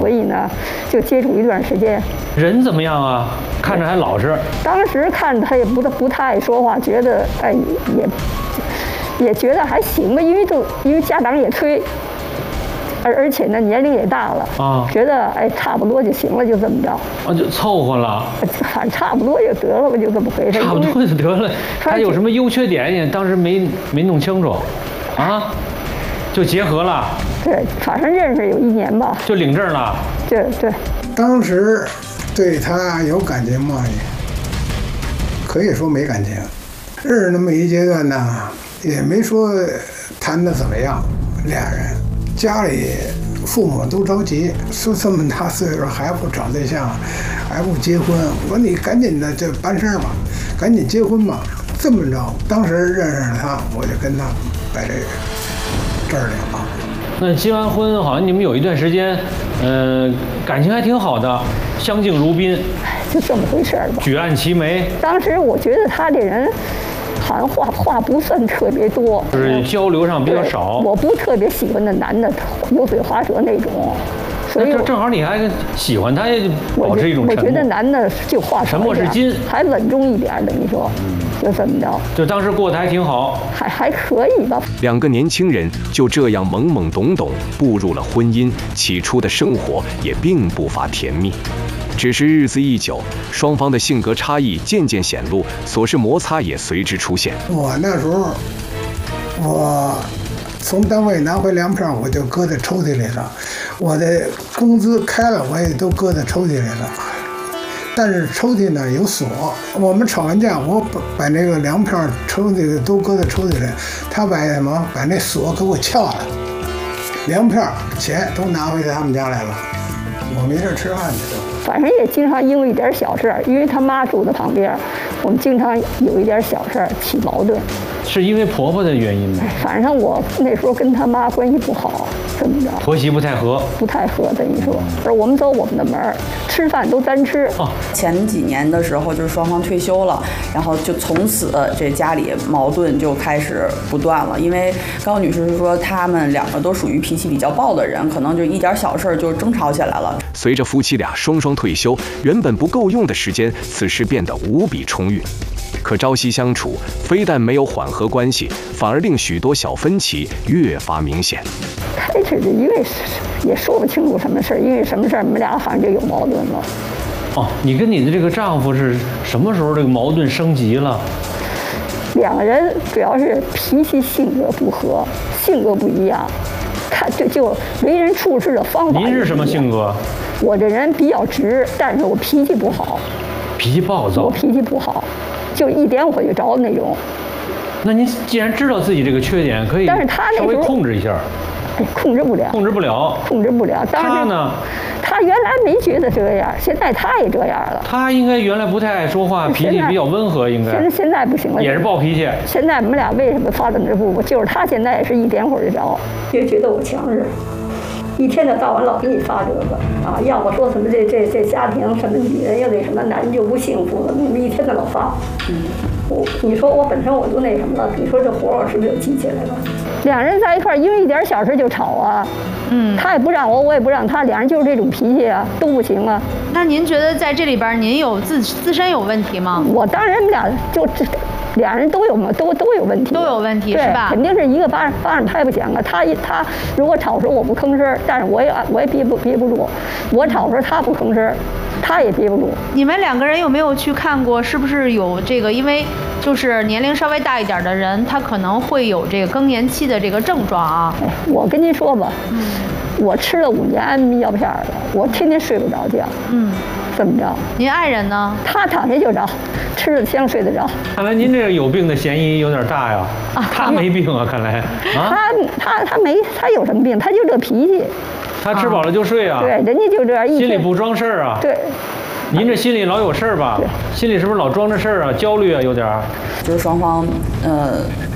所以呢，就接触一段时间。 人怎么样啊？看着还老实。 当时看他也不太爱说话，觉得哎也觉得还行吧，因为家长也催。而且呢，年龄也大了啊，觉得哎差不多就行了，就这么着。 啊，就凑合了。 反正差不多就得了吧，就这么回事。 差不多就得了。他有什么优缺点也当时没弄清楚，啊，就结合了。 对，反正认识有1年吧。 就领证了。 对。 当时对他有感情吗？可以说没感情。认识那么一阶段呢，也没说谈得怎么样，俩人。家里父母都着急，说这么大岁数还不找对象，还不结婚。我说你赶紧的这办事吧，赶紧结婚吧。这么着，当时认识了他，我就跟他把这证儿领了。 那结完婚，好像你们有一段时间，感情还挺好的，相敬如宾。 就这么回事吧。 举案齐眉。 当时我觉得他这人。好像话不算特别多， 就是交流上比较少。 我不特别喜欢那男的油嘴滑舌那种，所以正好你还喜欢他，也保持一种沉默。 我觉得男的就话沉默是金， 还稳重一点，等于说，就这么着。 就当时过得还挺好， 还可以吧。 2个年轻人就这样懵懵懂懂步入了婚姻，起初的生活也并不乏甜蜜。只是日子一久，双方的性格差异渐渐显露，琐事摩擦也随之出现。 我那时候，我从单位拿回粮票，我就搁在抽屉里了。我的工资开了，我也都搁在抽屉里了。但是抽屉呢有锁，我们吵完架，我把那个粮票抽屉都搁在抽屉里，他把那锁给我撬了，粮票钱都拿回他们家来了，我没地吃饭去。 反正也经常因为一点小事儿，因为他妈住在旁边，我们经常有一点小事儿起矛盾。 是因为婆婆的原因吗？ 反正我那时候跟他妈关系不好，这么着。 婆媳不太合。 不太合，等于说，而我们走我们的门儿，吃饭都单吃。 哦， 前几年的时候，就是双方退休了，然后就从此这家里矛盾就开始不断了。因为高女士是说，他们2个都属于脾气比较暴的人，可能就一点小事就争吵起来了。 随着夫妻俩双双退休，原本不够用的时间，此时变得无比充裕。可朝夕相处，非但没有缓和关系，反而令许多小分歧越发明显。 开始就因为也说不清楚什么事儿，因为什么事儿，我们俩好像就有矛盾了。 哦，你跟你的这个丈夫是什么时候这个矛盾升级了 ？2个人主要是脾气性格不合，性格不一样，就为人处事的方法。 您是什么性格？ 我这人比较直，但是我脾气不好。 脾气暴躁。 我脾气不好，就一点火就着的那种。 那您既然知道自己这个缺点，可以但是他那稍微控制一下。 控制不了。控制不了。 他呢？ 他原来没觉得这样，现在他也这样了。 他应该原来不太爱说话，脾气比较温和，应该。 现在不行了。 也是暴脾气。 现在我们俩为什么发展这步步？就是他现在也是一点火就着，就觉得我强势。一天到晚老给你发这个啊，要么说什么这家庭什么女人又那什么，男人就不幸福了，你们一天到晚发。你说我本身我都那什么了，你说这火我是不是又激起来了？2人在一块儿，因为一点小事就吵啊。他也不让我，我也不让他，2人就是这种脾气啊，都不行啊。 那您觉得在这里边您有自身有问题吗？ 我当然俩就2人都有问题， 都有问题是吧？ 肯定是一个巴掌拍不响啊。他如果吵时候我不吭声，但是我也憋不住。我吵时候他不吭声，他也憋不住。 你们2个人有没有去看过？是不是有这个？因为就是年龄稍微大一点的人，他可能会有这个更年期的这个症状啊。 我跟您说吧，我吃了5年安眠药片了，我天天睡不着觉。这么着？您爱人呢？ 他躺下就着，吃了香睡得着。 看来您这个有病的嫌疑有点大呀。他没病啊，看来。 他有什么病？他就这脾气。 他吃饱了就睡啊。 对，人家就这样。 心里不装事儿啊。 对。 您这心里老有事儿吧？心里是不是老装着事儿啊？焦虑啊，有点儿。 就是双方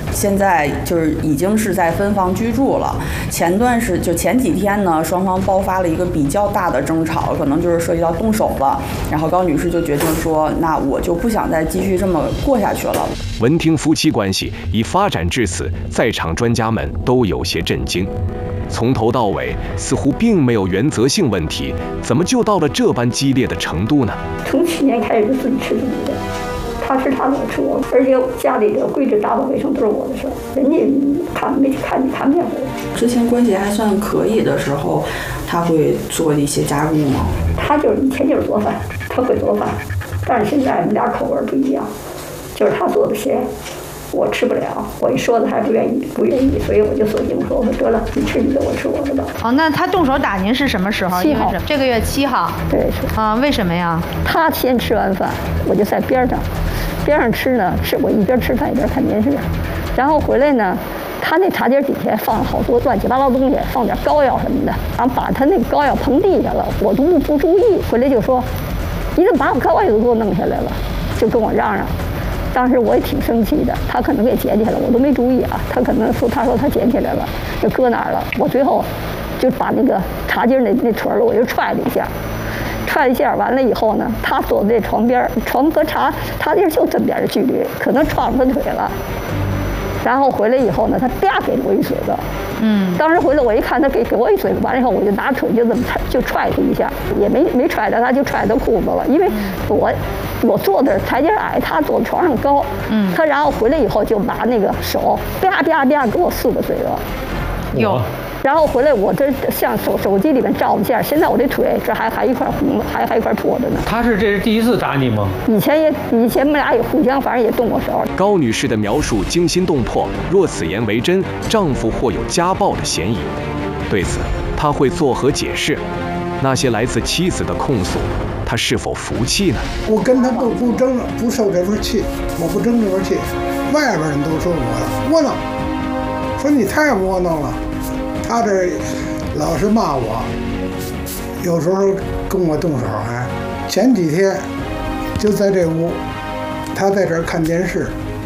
现在就是已经是在分房居住了。前几天呢，双方爆发了一个比较大的争吵，可能就是涉及到动手了。然后高女士就决定说，那我就不想再继续这么过下去了。 闻听夫妻关系已发展至此，在场专家们都有些震惊。从头到尾似乎并没有原则性问题，怎么就到了这般激烈的程度呢？ 从去年开始就自己吃自己的，他吃他的，我吃我的，而且家里的规制打扫卫生都是我的事儿，人家看不见我。 之前关系还算可以的时候，他会做一些家务吗？ 他以前就是做饭，他会做饭，但是现在我们俩口味不一样，就是他做的咸。我吃不了，我一说他还不愿意，所以我就索性说得了，你吃你的，我吃我的吧。 哦，那他动手打您是什么时候 ？7号， 这个月7号。 对。 啊，为什么呀？ 他先吃完饭，我就在边上吃呢，我一边吃饭一边看电视，然后回来呢，他那茶几底下放了好多乱七八糟东西，放点膏药什么的，然后把他那个膏药碰地下了，我都不注意，回来就说，你怎么把我膏药都给我弄下来了？就跟我嚷嚷。当时我也挺生气的，他可能给捡起来了，我都没注意啊。他说他捡起来了，就搁哪儿了。我最后就把那个茶几那腿儿我就踹了一下，完了以后呢，他坐在床边，床和茶几就这么点的距离，可能撞着他腿了。然后回来以后呢，他啪给了我一嘴巴。当时回来我一看，他给我一嘴巴，完了以后我就拿腿就这么就踹他一下，也没踹到他，就踹到裤子了，因为我坐的台阶矮，他坐床上高。他然后回来以后就拿那个手啪啪啪给我4个嘴巴。 有。 然后回来我这像手机里面照一下，现在我这腿这还一块红了，还一块破的呢。 这是第一次打你吗？ 以前我们俩也互相，反正也动过手。 高女士的描述惊心动魄，若此言为真，丈夫或有家暴的嫌疑。对此，她会作何解释？那些来自妻子的控诉，她是否服气呢？ 我跟他不争，不受这份气，我不争这份气。外边人都说我窝囊，说你太窝囊了。他这老是骂我，有时候跟我动手。前几天就在这屋，他在这儿看电视。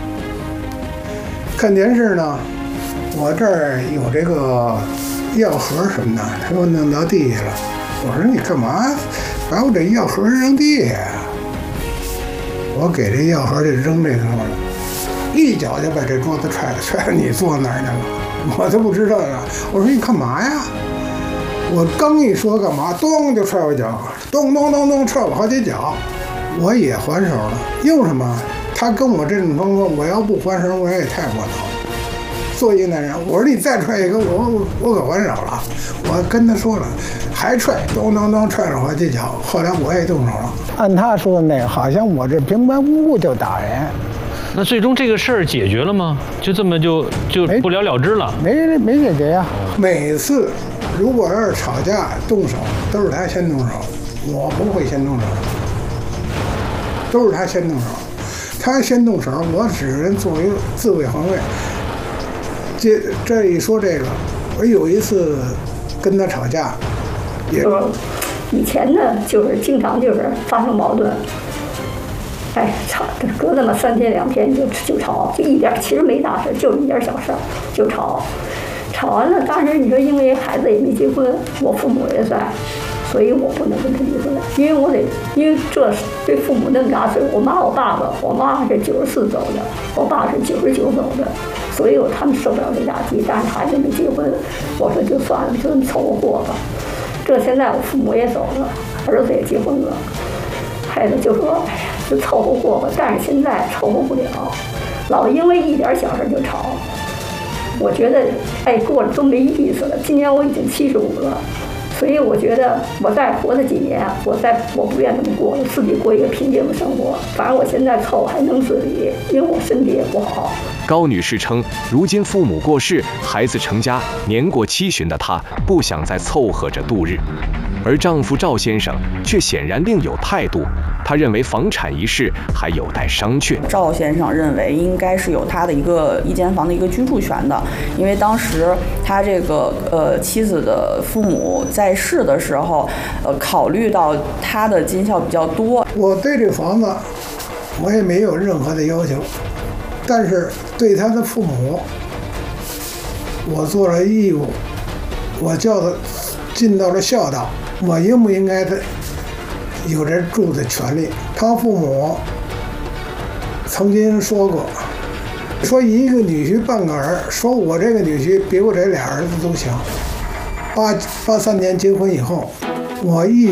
看电视呢，我这儿有这个药盒什么的，他给我弄到地下了。我说你干嘛把我这药盒扔地下？我给这药盒就扔这头了，一脚就把这桌子踹到你坐哪儿去了。我都不知道呀！我说你干嘛呀？我刚一说干嘛，咚就踹我脚，咚踹我好几脚，我也还手了。用什么？他跟我这种状况，我要不还手，我也太窝囊了。作为男人，我说你再踹一个，我可还手了。我跟他说了，还踹，咚踹了好几脚。后来我也动手了。 按他说的那个，好像我这平白无故就打人。 那最终这个事儿解决了吗？就这么就不了了之了？ 没解决呀。 每次如果要是吵架动手，都是他先动手，我不会先动手，都是他先动手。他先动手，我只能作为自卫防卫。这一说这个，我有一次跟他吵架， 以前呢就是经常就是发生矛盾。吵，隔那么3天2天就吵，就一点，其实没大事，就一点小事就吵。吵完了，当时你说因为孩子也没结婚，我父母也在，所以我不能跟他离婚，因为这对父母那么大岁数，我妈我爸是94走的，我爸是99走的，所以他们受不了这打击，但是孩子没结婚，我说就算了，就这么凑合过吧。这现在我父母也走了，儿子也结婚了。孩子就说：“哎呀，就凑合过吧。”但是现在凑合不了，老因为一点小事就吵。我觉得，过了都没意思了。今年我已经75了，所以我觉得我再活的几年，我不愿这么过，我自己过一个平静的生活。反正我现在凑合还能自理，因为我身体也不好。 高女士称，如今父母过世，孩子成家，年过70旬的她不想再凑合着度日。而丈夫赵先生却显然另有态度，他认为房产一事还有待商榷。 赵先生认为应该是有他的一间房的一个居住权的，因为当时他这个妻子的父母在世的时候，考虑到他的尽孝比较多。 我对这房子，我也没有任何的要求， 但是对他的父母，我做了义务，我叫他尽到了孝道，我应不应该的有这住的权利？他父母曾经说过，说一个女婿半个儿，说我这个女婿比我这俩儿子都强。83年结婚以后，我一